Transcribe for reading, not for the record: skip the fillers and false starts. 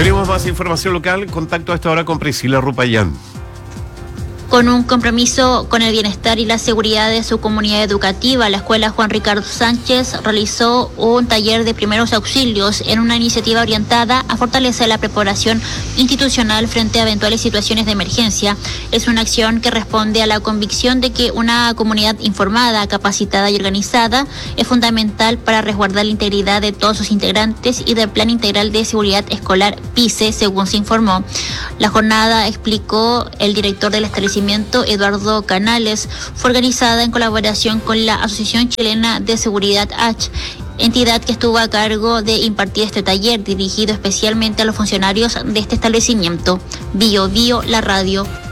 Tenemos más información local. Contacto a esta hora con Priscila Rupayán. Con un compromiso con el bienestar y la seguridad de su comunidad educativa, la Escuela Juan Ricardo Sánchez realizó un taller de primeros auxilios en una iniciativa orientada a fortalecer la preparación institucional frente a eventuales situaciones de emergencia. Es una acción que responde a la convicción de que una comunidad informada, capacitada y organizada es fundamental para resguardar la integridad de todos sus integrantes y del Plan Integral de Seguridad Escolar PICE, según se informó. La jornada, explicó el director del establecimiento, Eduardo Canales, fue organizada en colaboración con la Asociación Chilena de Seguridad H, entidad que estuvo a cargo de impartir este taller dirigido especialmente a los funcionarios de este establecimiento. Bio, la radio.